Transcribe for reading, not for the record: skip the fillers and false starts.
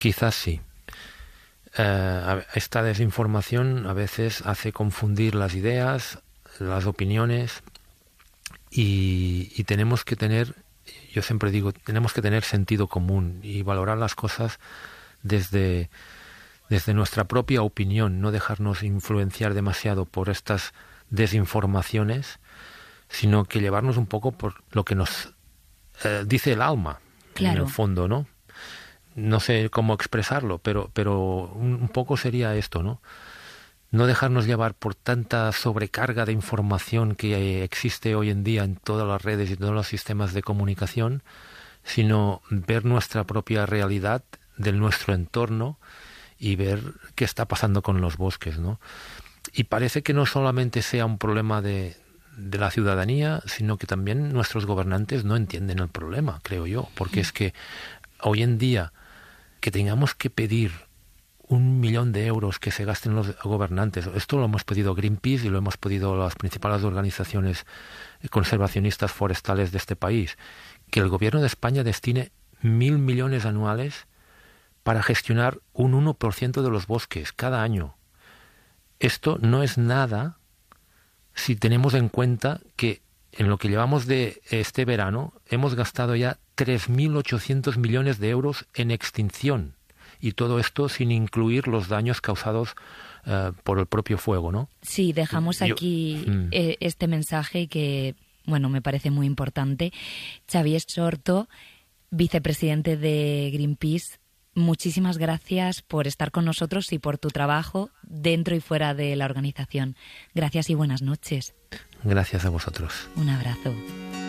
Quizás sí. Esta desinformación a veces hace confundir las ideas, las opiniones, y tenemos que tener, yo siempre digo, tenemos que tener sentido común y valorar las cosas desde nuestra propia opinión, no dejarnos influenciar demasiado por estas desinformaciones, sino que llevarnos un poco por lo que nos dice el alma, claro, en el fondo, ¿no? No sé cómo expresarlo, pero un poco sería esto, ¿no? No dejarnos llevar por tanta sobrecarga de información que existe hoy en día en todas las redes y todos los sistemas de comunicación, sino ver nuestra propia realidad de nuestro entorno y ver qué está pasando con los bosques, ¿no? Y parece que no solamente sea un problema de la ciudadanía, sino que también nuestros gobernantes no entienden el problema, creo yo, porque es que hoy en día que tengamos que pedir 1 millón de euros que se gasten los gobernantes, esto lo hemos pedido Greenpeace y lo hemos pedido las principales organizaciones conservacionistas forestales de este país, que el gobierno de España destine 1.000 millones anuales para gestionar un 1% de los bosques cada año. Esto no es nada si tenemos en cuenta que en lo que llevamos de este verano hemos gastado ya 3.800 millones de euros en extinción, y todo esto sin incluir los daños causados por el propio fuego, ¿no? Sí, dejamos aquí este mensaje que, bueno, me parece muy importante. Xavier Sorto, vicepresidente de Greenpeace, muchísimas gracias por estar con nosotros y por tu trabajo dentro y fuera de la organización. Gracias y buenas noches. Gracias a vosotros. Un abrazo.